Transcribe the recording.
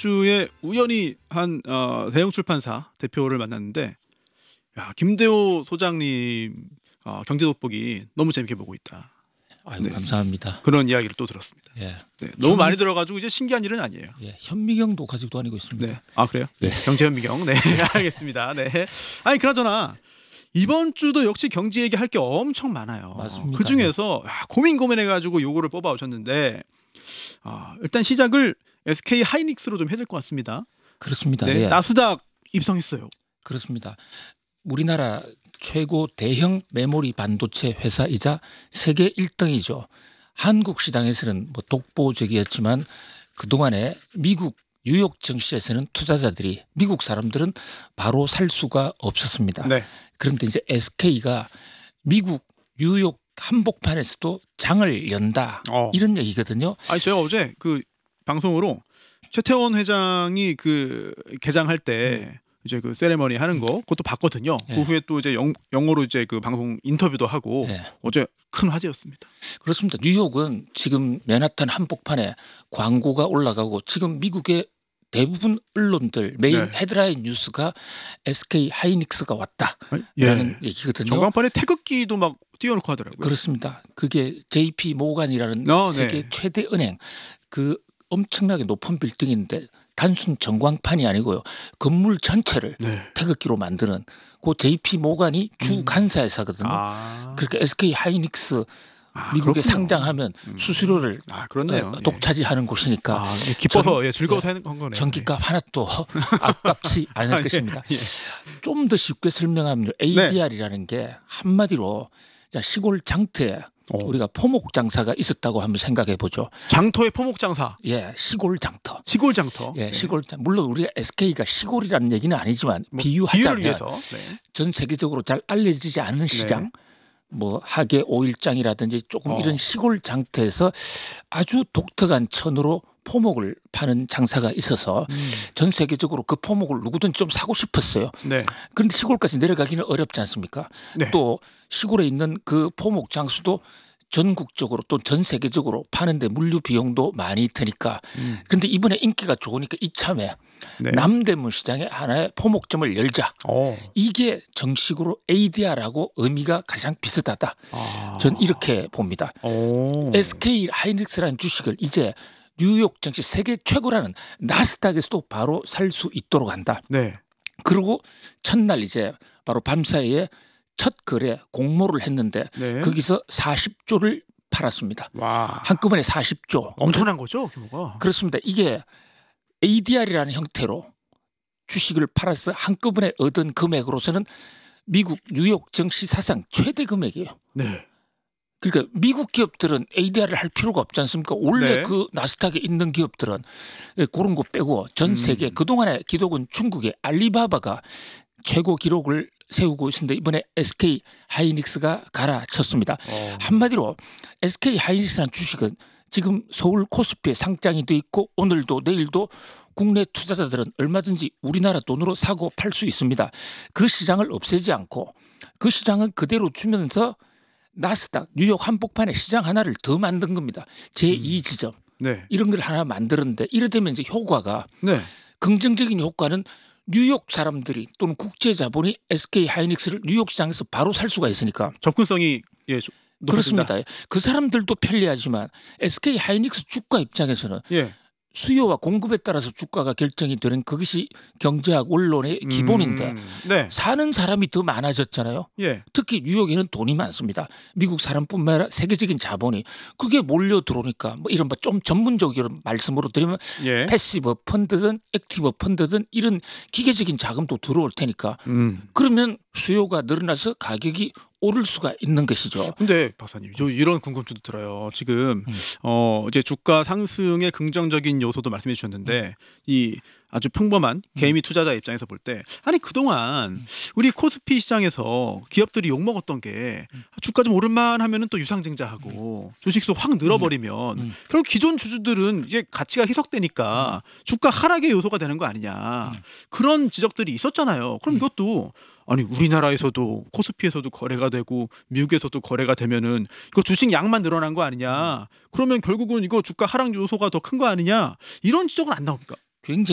주에 우연히 한 대형 출판사 대표를 만났는데, 야, 김대호 소장님 경제 돋보기 너무 재밌게 보고 있다. 아유, 네. 감사합니다. 그런 이야기를 또 들었습니다. 예. 네, 너무 많이 들어가지고 이제 신기한 일은 아니에요. 예, 현미경도 가지고 다니고 있습니다. 네. 아, 그래요? 네. 경제 현미경. 네, 알겠습니다. 네. 아니, 그나저나 이번 주도 역시 경제 얘기할 게 엄청 많아요. 맞습니다. 그 중에서 고민해가지고 요거를 뽑아오셨는데, 일단 시작을 SK 하이닉스로 좀 해야 될 것 같습니다. 그렇습니다. 네, 예. 나스닥 입성했어요. 그렇습니다. 우리나라 최고 대형 메모리 반도체 회사이자 세계 1등이죠. 한국 시장에서는 뭐 독보적이었지만 그동안에 미국 뉴욕 증시에서는 투자자들이 미국 사람들은 바로 살 수가 없었습니다. 네. 그런데 이제 SK가 미국 뉴욕 한복판에서도 장을 연다 이런 얘기거든요. 아니, 제가 어제 그 방송으로 최태원 회장이 그 개장할 때 이제 그 세레머니 하는 거 그것도 봤거든요. 예. 그 후에 또 이제 영어로 이제 그 방송 인터뷰도 하고 예. 어제 큰 화제였습니다. 그렇습니다. 뉴욕은 지금 맨하탄 한복판에 광고가 올라가고 지금 미국의 대부분 언론들 메인 네. 헤드라인 뉴스가 SK 하이닉스가 왔다라는 예. 얘기거든요. 전광판에 태극기도 막 띄워놓고 하더라고요. 그렇습니다. 그게 JP 모간이라는 세계 네. 최대 은행 그 엄청나게 높은 빌딩인데 단순 전광판이 아니고요. 건물 전체를 네. 태극기로 만드는 그 JP 모간이 주 간사회사거든요. 그러니까 SK 하이닉스 미국에 그렇군요. 상장하면 수수료를 그렇네요. 독차지하는 곳이니까 기뻐서 즐거워서 한 거네요. 전기값 하나도 아깝지 않을 것입니다. 예. 좀 더 쉽게 설명하면 ADR이라는 게 한마디로 시골 장터에 우리가 포목 장사가 있었다고 한번 생각해 보죠. 장터의 포목 장사. 예, 시골 장터. 시골 장터. 예, 시골 장. 물론 우리가 SK가 시골이라는 얘기는 아니지만 비유를 비유하자면 위해서. 전 세계적으로 잘 알려지지 않는 시장. 뭐 하계 오일장이라든지 조금 이런 시골 장터에서 아주 독특한 천으로 포목을 파는 장사가 있어서 전 세계적으로 그 포목을 누구든 좀 사고 싶었어요. 네. 그런데 시골까지 내려가기는 어렵지 않습니까? 네. 또 시골에 있는 그 포목 장수도 전국적으로 또 전 세계적으로 파는데 물류 비용도 많이 드니까. 그런데 이번에 인기가 좋으니까 이참에 남대문 시장에 하나의 포목점을 열자. 이게 정식으로 ADR하고 의미가 가장 비슷하다. 전 이렇게 봅니다. SK 하이닉스라는 주식을 이제 뉴욕 증시 세계 최고라는 나스닥에서도 바로 살 수 있도록 한다. 네. 그리고 첫날 이제 바로 밤사이에 첫 거래 공모를 했는데 거기서 40조를 팔았습니다. 와. 한꺼번에 40조. 엄청난 거죠, 규모가. 그렇습니다. 이게 ADR이라는 형태로 주식을 팔아서 한꺼번에 얻은 금액으로서는 미국 뉴욕 증시 사상 최대 금액이에요. 네. 그러니까 미국 기업들은 ADR을 할 필요가 없지 않습니까? 원래 그 나스닥에 있는 기업들은 그런 거 빼고 전 세계 그동안의 기록은 중국의 알리바바가 최고 기록을 세우고 있는데 이번에 SK 하이닉스가 갈아쳤습니다. 한마디로 SK 하이닉스라는 주식은 지금 서울 코스피에 상장이 돼 있고 오늘도 내일도 국내 투자자들은 얼마든지 우리나라 돈으로 사고 팔 수 있습니다. 그 시장을 없애지 않고 그 시장은 그대로 주면서 나스닥 뉴욕 한복판에 시장 하나를 더 만든 겁니다. 제2지점 이런 걸 하나 만들었는데 이래 되면 이제 효과가 긍정적인 효과는 뉴욕 사람들이 또는 국제 자본이 SK 하이닉스를 뉴욕 시장에서 바로 살 수가 있으니까 접근성이 높아진다. 그렇습니다. 그 사람들도 편리하지만 SK 하이닉스 주가 입장에서는 수요와 공급에 따라서 주가가 결정이 되는 그것이 경제학 원론의 기본인데 사는 사람이 더 많아졌잖아요. 특히 뉴욕에는 돈이 많습니다. 미국 사람뿐만 아니라 세계적인 자본이 그게 몰려 들어오니까 뭐 이런 좀 전문적으로 말씀으로 드리면 패시브 펀드든 액티브 펀드든 이런 기계적인 자금도 들어올 테니까 그러면 수요가 늘어나서 가격이 오를 수가 있는 것이죠. 근데 박사님, 저 이런 궁금증도 들어요. 지금 이제 주가 상승의 긍정적인 요소도 말씀해 주셨는데 이 아주 평범한 개미 투자자 입장에서 볼 때 아니 그동안 우리 코스피 시장에서 기업들이 욕먹었던 게 주가 좀 오른만 하면은 또 유상증자하고 주식수 확 늘어버리면 결국 기존 주주들은 이게 가치가 희석되니까 주가 하락의 요소가 되는 거 아니냐 그런 지적들이 있었잖아요. 그럼 이것도 아니 우리나라에서도 코스피에서도 거래가 되고 미국에서도 거래가 되면은 이거 주식 양만 늘어난 거 아니냐 그러면 결국은 이거 주가 하락 요소가 더 큰 거 아니냐 이런 지적은 안 나옵니까? 굉장히